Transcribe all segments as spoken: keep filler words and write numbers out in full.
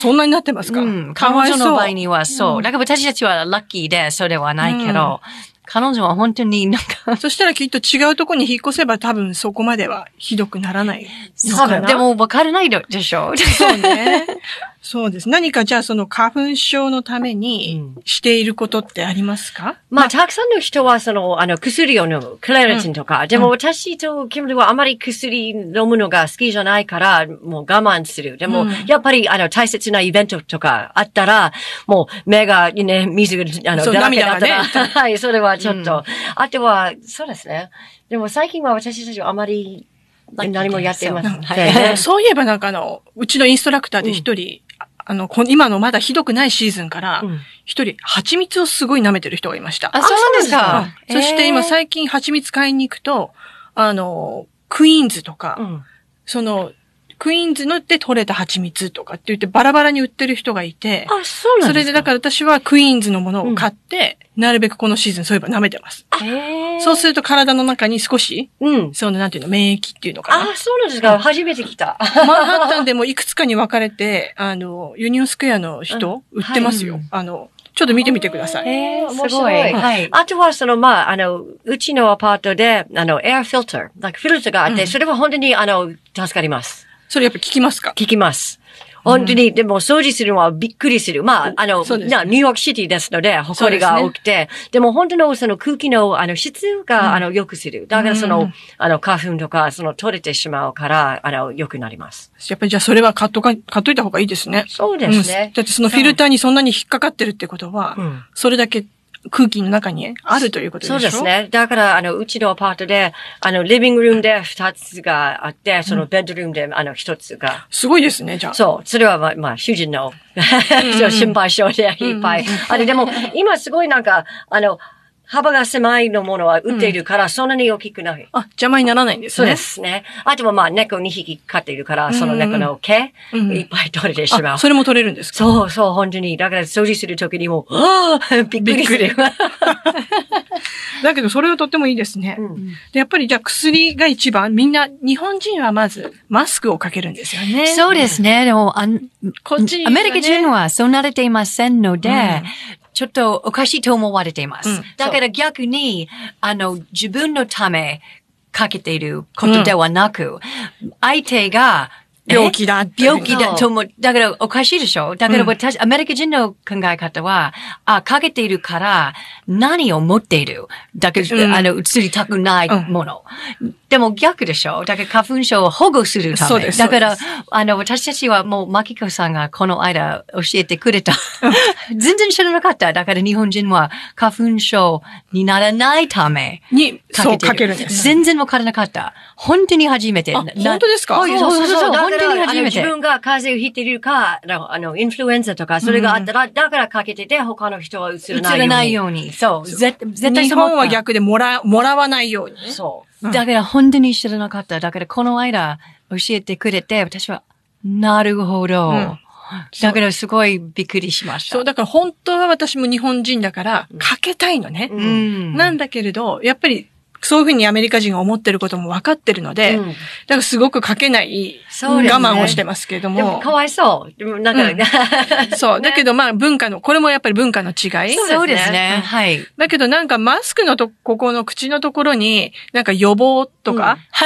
そんなになってますか？ うん。彼女の場合にはそう。うん、だから私たちはラッキーで、それはないけど、うん、彼女は本当になんか。 そしたらきっと違うところに引っ越せば多分そこまではひどくならないのかな。 でも分からないでしょ。 そうね。そうです。何かじゃあその花粉症のためにしていることってありますか？ うん、まあ、たくさんの人はその、あの、薬を飲む。クレラチンとか。うん、でも私とキムリはあまり薬飲むのが好きじゃないから、もう我慢する。でも、うん、やっぱりあの、大切なイベントとかあったら、もう目がね、水が、あの、だらけだったら、ね、はい、それはちょっと。うん、あとは、そうですね。でも最近は私たちはあまり、何もやっていません。 はい、そういえばなんかあの、うちのインストラクターで一人、うん、あの、今のまだひどくないシーズンから、一人、蜂蜜をすごい舐めてる人がいました。 あ、そうなんですか。 うん、そして今最近蜂蜜買いに行くと、あの、クイーンズとか、うん、その、クイーンズので取れた蜂蜜とかって言ってバラバラに売ってる人がいて、 あ、そうなんですか。 それでだから私はクイーンズのものを買って、うん、なるべくこのシーズンそういえば舐めてます。そうすると体の中に少し、うん、そのなんていうの、免疫っていうのかな。 あ、そうなんですか。うん、初めて来た。 マンハッタンでもいくつかに分かれて、あの、ユニオンスクエアの人、売ってますよ。はい、あの、ちょっと見てみてください。 へー、すごい。はい。あとは、その、まあ、あの、うちのアパートで、あの、エアフィルター、なんかフィルターがあって、うん、それは本当に、あの、助かります。 それやっぱ聞きますか？ 聞きます。本当に、うん、でも掃除するのはびっくりする。まあ、あの、ね、ニューヨークシティですので、埃が多くて、でね、でも本当のその空気の、あの、質が、うん、あの、良くする。だからその、うん、あの、花粉とか、その、取れてしまうから、あの、良くなります。 やっぱりじゃあそれは買っとか、買っといた方がいいですね。 そうですね。 うん、だってそのフィルターにそんなに引っかかってるってことは、うん、それだけ、空気の中にあるということでしょ？ そうですね。だから、あの、うちのアパートで、あの、リビングルームで二つがあって、そのベッドルームで、あの、一つが。 すごいですね、じゃあ。 そう。それは、まあ、まあ、主人の、心配性でいっぱい。あれ、でも、今すごいなんか、あの、幅が狭いのものは売っているから、そんなに大きくない。 あ、邪魔にならないんですね。 そうですね。あとはまあ、猫にひき飼っているから、その猫の毛、いっぱい取れてしまう。 それも取れるんですか？ そうそう、本当に。だから掃除するときにも、ああ、びっくりする。 だけど、それはとってもいいですね。うん、でやっぱりじゃあ薬が一番、みんな、日本人はまず、マスクをかけるんですよね。 そうですね。でも、あこっち、ね、アメリカ人はそう慣れていませんので、うんちょっとおかしいと思われています。うん、だから逆に、あの、自分のためかけていることではなく、うん、相手が、 病気だって。 病気だと思う。だからおかしいでしょ？だから私、うん、アメリカ人の考え方は、あ、かけているから何を持っている。だけど、うん、あの、移りたくないもの。うん、でも逆でしょ？だから花粉症を保護するため。 そうです。 だから、あの、私たちはもう、マキコさんがこの間教えてくれた。全然知らなかった。だから日本人は花粉症にならないために、そうかけるんです。 全然わからなかった。本当に初めて。 あ、本当ですか？ そうそうそう。本当に初めて。自分が風邪をひいているか、あの、インフルエンザとか、それがあったら、うん、だからかけてて、他の人はうつらないように。 うつらないように。そう。絶対日本は逆でもら、もらわないように、ね。 そう。 うん、だから本当に知らなかった。だからこの間教えてくれて、私は、なるほど。うん、だからすごいびっくりしました。 そう、だから本当は私も日本人だから、かけたいのね。うん、なんだけれど、やっぱり、そういうふうにアメリカ人が思ってることも分かってるので、うん、だからすごくかけない、我慢をしてますけれども。 でもかわいそう。でもなんか、 うん、そう。だけどまあ文化の、これもやっぱり文化の違い。 そうですね。はい。 だけどなんかマスクのと、ここの口のところに、なんか予防とか、 はい。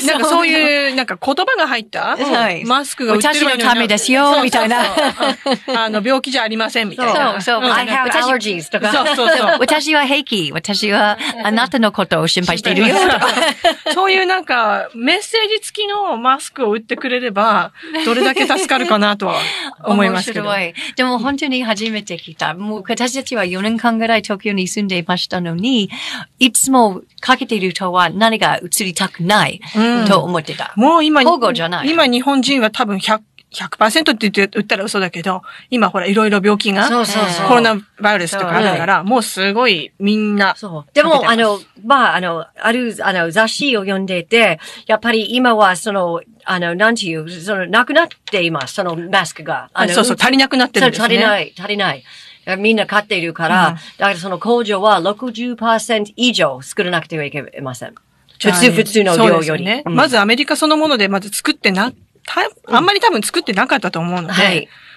なんかそういう、なんか言葉が入った、はい、マスクが売ってる私のためですよ、みたいな。 あの、病気じゃありません、みたいな。 そうそう。 I have allergies とか。 そうそうそう。 私は平気。私はあなたのことを心配しているよ。 そういうなんか、メッセージ付きのマスクを売ってくれれば、どれだけ助かるかなとは思いますけど。面白い。 でも本当に初めて聞いた。もう私たちはよねんかんぐらい東京に住んでいましたのに、いつもかけている人は何が移りたくないと思ってた。 うん、もう今、 保護じゃない。 今日本人は多分ひゃく、ひゃくパーセント って言って、言ったら嘘だけど、今ほらいろいろ病気が、 そうそうそうコロナバイルスとかあるから、もうすごいみんな。 そう。でも、あの、まあ、あの、ある、あの、雑誌を読んでいて、やっぱり今はその、あの、なんていう、その、なくなっています、そのマスクが。 あのそうそう、足りなくなってるんですね。 そう、足りない、足りない。みんな買っているから、うん、だからその工場は ろくじゅっパーセント 以上作らなくてはいけません。普通、普通の量より。 ねうん、まずアメリカそのものでまず作ってな、あんまり多分作ってなかったと思うので、はい、